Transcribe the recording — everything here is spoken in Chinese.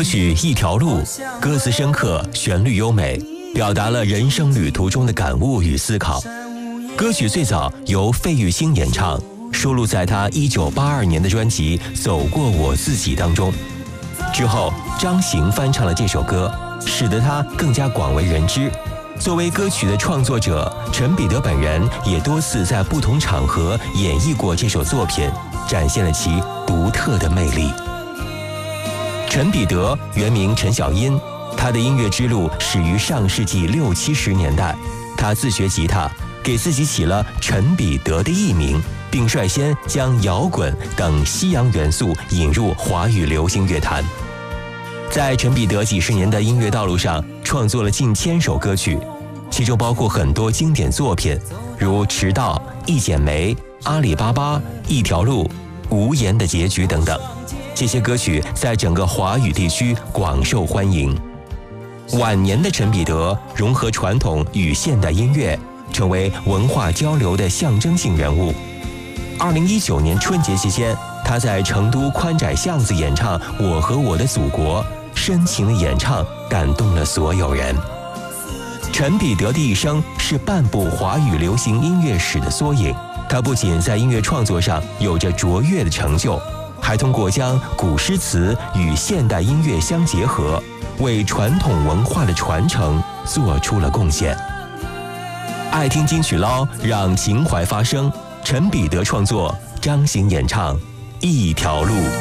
歌曲《一条路》歌词深刻，旋律优美，表达了人生旅途中的感悟与思考。歌曲最早由费玉清演唱，收录在他1982年的专辑《走过我自己》当中。之后，张行翻唱了这首歌，使得他更加广为人知。作为歌曲的创作者，陈彼得本人也多次在不同场合演绎过这首作品，展现了其独特的魅力。陈彼得原名陈小音，他的音乐之路始于上世纪60、70年代。他自学吉他，给自己起了陈彼得的艺名，并率先将摇滚等西洋元素引入华语流行乐坛。在陈彼得几十年的音乐道路上，创作了近1000首歌曲，其中包括很多经典作品，如《迟到》、《一剪梅》、《阿里巴巴》、《一条路》、《无言的结局》等等。这些歌曲在整个华语地区广受欢迎。晚年的陈彼得融合传统与现代音乐，成为文化交流的象征性人物。2019年春节期间，他在成都宽窄巷子演唱《我和我的祖国》，深情的演唱感动了所有人。陈彼得的一生是半部华语流行音乐史的缩影，他不仅在音乐创作上有着卓越的成就，还通过将古诗词与现代音乐相结合，为传统文化的传承做出了贡献。爱听金曲捞，让情怀发声。陈彼得创作，张行演唱，《一条路》。